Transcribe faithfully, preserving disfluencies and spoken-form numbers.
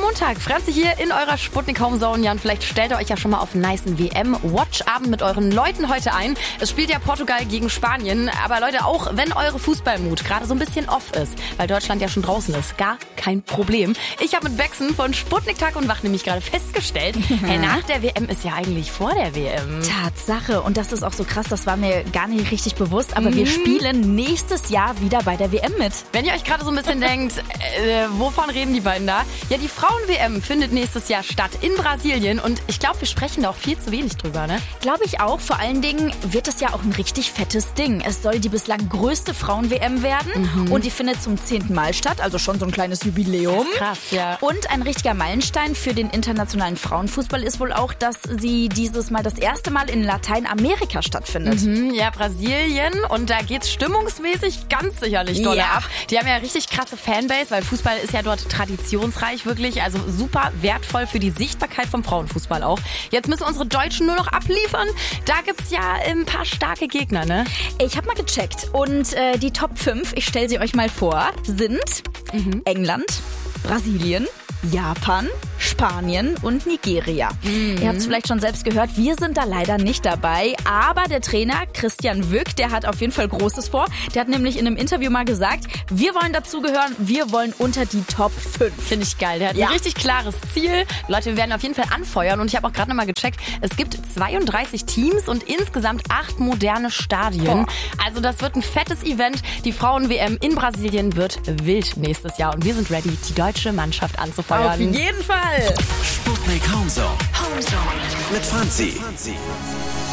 Montag. Franzi hier in eurer Sputnik Homezone. Jan, vielleicht stellt ihr euch ja schon mal auf einen nicen W M-Watch-Abend mit euren Leuten heute ein. Es spielt ja Portugal gegen Spanien. Aber Leute, auch wenn eure Fußballmut gerade so ein bisschen off ist, weil Deutschland ja schon draußen ist, gar kein Problem. Ich habe mit Bexen von Sputnik Tag und Wach nämlich gerade festgestellt, hey, nach der W M ist ja eigentlich vor der W M. Tatsache. Und das ist auch so krass, das war mir gar nicht richtig bewusst. Aber mhm. wir spielen nächstes Jahr wieder bei der W M mit. Wenn ihr euch gerade so ein bisschen denkt, äh, wovon reden die beiden da? Ja, die Frauen-W M findet nächstes Jahr statt in Brasilien. Und ich glaube, wir sprechen da auch viel zu wenig drüber, ne? Glaube ich auch. Vor allen Dingen wird es ja auch ein richtig fettes Ding. Es soll die bislang größte Frauen-W M werden. Mhm. Und die findet zum zehnten Mal statt. Also schon so ein kleines Jubiläum. Krass, ja. Und ein richtiger Meilenstein für den internationalen Frauenfußball ist wohl auch, dass sie dieses Mal das erste Mal in Lateinamerika stattfindet. Mhm, ja, Brasilien. Und da geht's stimmungsmäßig ganz sicherlich doll Ja. ab. Die haben ja richtig krasse Fanbase, weil Fußball ist ja dort traditionsreich, wirklich. Also super wertvoll für die Sichtbarkeit vom Frauenfußball auch. Jetzt müssen unsere Deutschen nur noch abliefern. Da gibt's ja ein paar starke Gegner, ne? Ich habe mal gecheckt und äh, die Top fünf, ich stelle sie euch mal vor, sind mhm. England, Brasilien, Japan, Spanien und Nigeria. Mhm. Ihr habt es vielleicht schon selbst gehört, wir sind da leider nicht dabei. Aber der Trainer Christian Wück, der hat auf jeden Fall Großes vor. Der hat nämlich in einem Interview mal gesagt, wir wollen dazugehören, wir wollen unter die Top fünf. Finde ich geil. Der hat ja. ein richtig klares Ziel. Leute, wir werden auf jeden Fall anfeuern. Und ich habe auch gerade nochmal gecheckt, es gibt zweiunddreißig Teams und insgesamt acht moderne Stadien. Boah. Also das wird ein fettes Event. Die Frauen-W M in Brasilien wird wild nächstes Jahr. Und wir sind ready, die deutsche Mannschaft anzufeuern. Auf jeden Fall. Sputnik Homezone. Homezone. Mit Franzi.